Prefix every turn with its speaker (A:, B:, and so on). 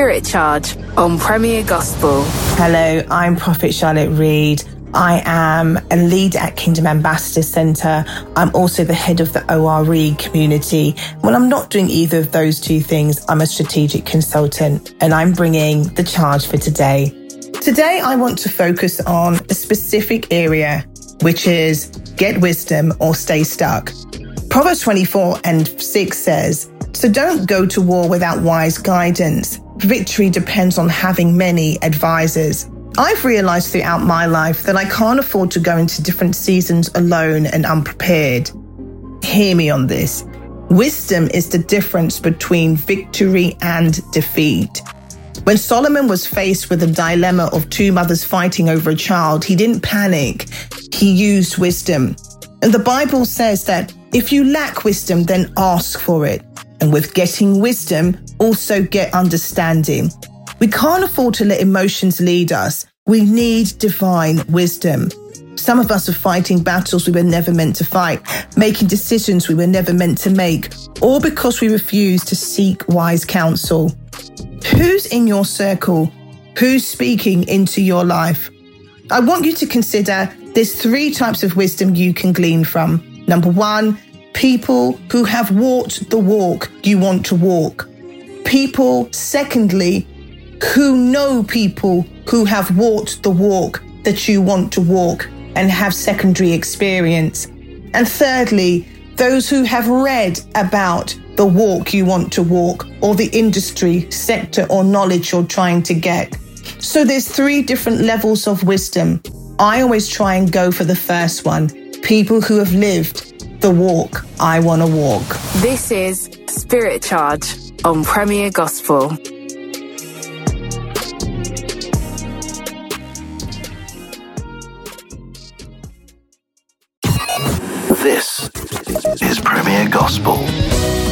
A: Spirit Charge on Premier Gospel.
B: Hello, I'm Prophet Charlotte Reed. I am a lead at Kingdom Ambassador Centre. I'm also the head of the ORE community. Well, I'm not doing either of those two things. I'm a strategic consultant, and I'm bringing the charge for today. Today, I want to focus on a specific area, which is get wisdom or stay stuck. Proverbs 24:6 says, "So don't go to war without wise guidance. Victory depends on having many advisors." I've realized throughout my life that I can't afford to go into different seasons alone and unprepared. Hear me on this. Wisdom is the difference between victory and defeat. When Solomon was faced with the dilemma of two mothers fighting over a child, he didn't panic. He used wisdom. And the Bible says that if you lack wisdom, then ask for it. And with getting wisdom, also get understanding. We can't afford to let emotions lead us. We need divine wisdom. Some of us are fighting battles we were never meant to fight, making decisions we were never meant to make, all because we refuse to seek wise counsel. Who's in your circle? Who's speaking into your life? I want you to consider there's 3 types of wisdom you can glean from. Number 1, people who have walked the walk you want to walk. People, secondly, who know people who have walked the walk that you want to walk and have secondary experience. And thirdly, those who have read about the walk you want to walk or the industry, sector or knowledge you're trying to get. So there's 3 different levels of wisdom. I always try and go for the first one. People who have lived the walk I want to walk.
A: This is Spirit Charge on Premier Gospel.
C: This is Premier Gospel.